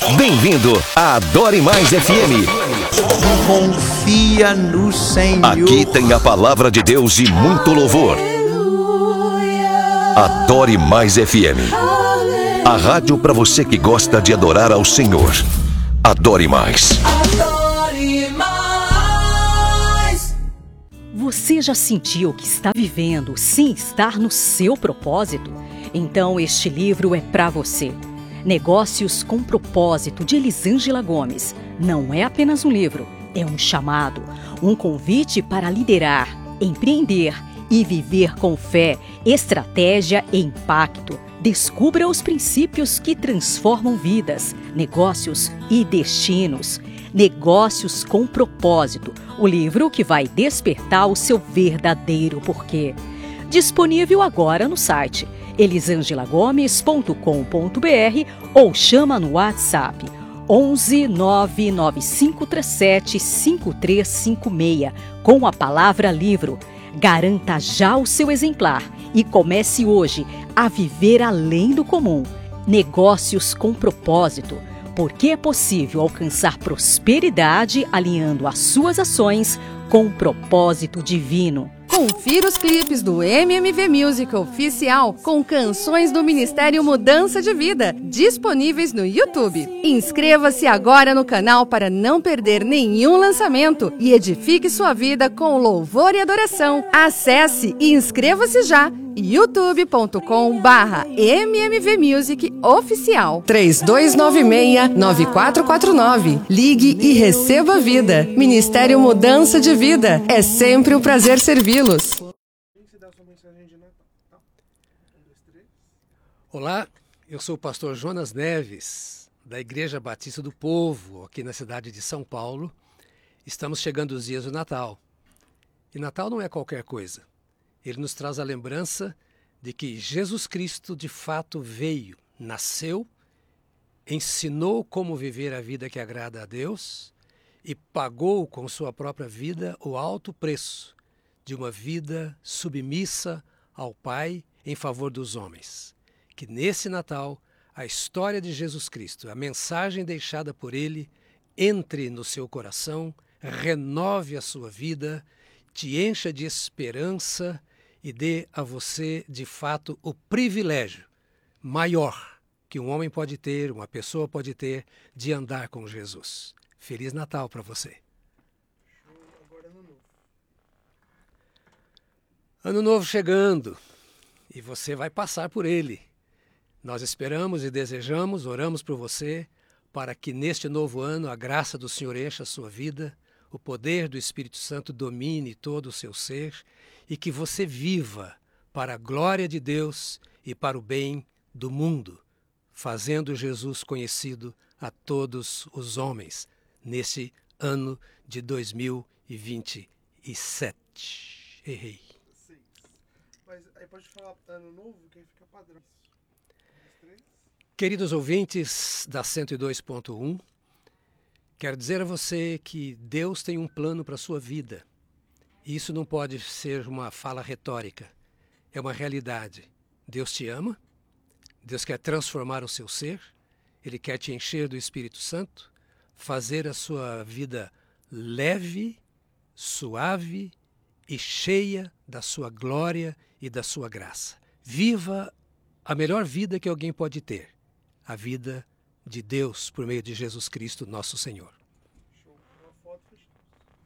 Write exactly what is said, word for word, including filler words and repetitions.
Bem-vindo à Adore Mais F M. Confia no Senhor. Aqui tem a palavra de Deus e muito louvor. Adore Mais F M. A rádio para você que gosta de adorar ao Senhor. Adore Mais. Adore Mais. Você já sentiu que está vivendo sem estar no seu propósito? Então este livro é para você. Negócios com Propósito, de Elisângela Gomes. Não é apenas um livro, é um chamado, um convite para liderar, empreender e viver com fé, estratégia e impacto. Descubra os princípios que transformam vidas, negócios e destinos. Negócios com Propósito, o livro que vai despertar o seu verdadeiro porquê. Disponível agora no site elisangela gomes ponto com ponto b r ou chama no WhatsApp onze nove nove cinco três sete cinco três cinco seis com a palavra livro. Garanta já o seu exemplar e comece hoje a viver além do comum. Negócios com Propósito, porque é possível alcançar prosperidade alinhando as suas ações com o propósito divino. Confira os clipes do M M V Music Oficial com canções do Ministério Mudança de Vida, disponíveis no YouTube. Inscreva-se agora no canal para não perder nenhum lançamento e edifique sua vida com louvor e adoração. Acesse e inscreva-se já! youtube ponto com barra M M V Music Oficial. três dois nove seis nove quatro quatro nove. Ligue e receba vida. Ministério Mudança de Vida. É sempre um prazer servi-los. Olá, eu sou o pastor Jonas Neves, da Igreja Batista do Povo, aqui na cidade de São Paulo. Estamos chegando os dias do Natal. E Natal não é qualquer coisa. Ele nos traz a lembrança de que Jesus Cristo de fato veio, nasceu, ensinou como viver a vida que agrada a Deus e pagou com sua própria vida o alto preço de uma vida submissa ao Pai em favor dos homens. Que nesse Natal a história de Jesus Cristo, a mensagem deixada por Ele, entre no seu coração, renove a sua vida, te encha de esperança e dê a você, de fato, o privilégio maior que um homem pode ter, uma pessoa pode ter, de andar com Jesus. Feliz Natal para você. Ano novo chegando e você vai passar por ele. Nós esperamos e desejamos, oramos por você, para que neste novo ano a graça do Senhor encha a sua vida, o poder do Espírito Santo domine todo o seu ser e que você viva para a glória de Deus e para o bem do mundo, fazendo Jesus conhecido a todos os homens nesse ano de dois mil e vinte e sete. Errei. Mas aí pode falar ano novo, que aí fica padrão. Queridos ouvintes da cento e dois ponto um, quero dizer a você que Deus tem um plano para a sua vida. E isso não pode ser uma fala retórica, é uma realidade. Deus te ama, Deus quer transformar o seu ser, Ele quer te encher do Espírito Santo, fazer a sua vida leve, suave e cheia da sua glória e da sua graça. Viva a melhor vida que alguém pode ter, a vida de Deus por meio de Jesus Cristo, nosso Senhor.